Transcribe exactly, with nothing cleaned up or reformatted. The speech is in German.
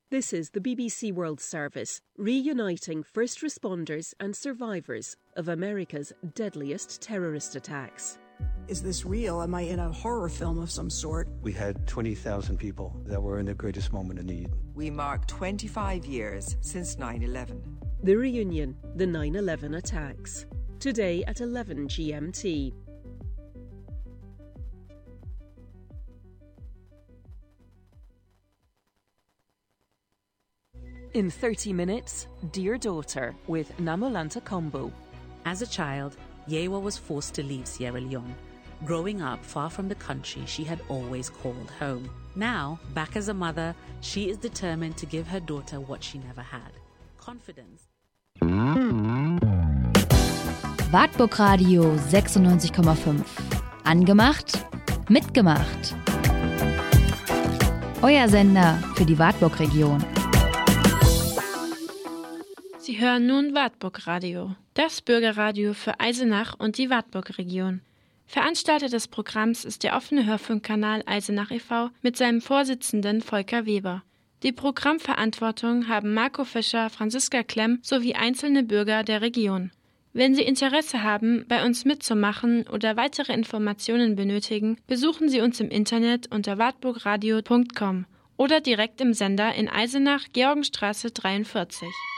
This is the B B C World Service, reuniting first responders and survivors of America's deadliest terrorist attacks. Is this real? Am I in a horror film of some sort? We had twenty thousand people that were in the greatest moment of need. We mark twenty-five years since nine eleven. The reunion, the nine eleven attacks. Today at eleven G M T. In thirty minutes, Dear Daughter with Namolanta Kombo. As a child, Yewa was forced to leave Sierra Leone. Growing up far from the country she had always called home. Now, back as a mother, she is determined to give her daughter what she never had. Confidence. Wartburg Radio sechsundneunzig Komma fünf. Angemacht, mitgemacht. Euer Sender für die Wartburg-Region. Sie hören nun Wartburg Radio, das Bürgerradio für Eisenach und die Wartburg-Region. Veranstalter des Programms ist der offene Hörfunkkanal Eisenach e V mit seinem Vorsitzenden Volker Weber. Die Programmverantwortung haben Marco Fischer, Franziska Klemm sowie einzelne Bürger der Region. Wenn Sie Interesse haben, bei uns mitzumachen oder weitere Informationen benötigen, besuchen Sie uns im Internet unter wartburgradio punkt com oder direkt im Sender in Eisenach, Georgenstraße dreiundvierzig.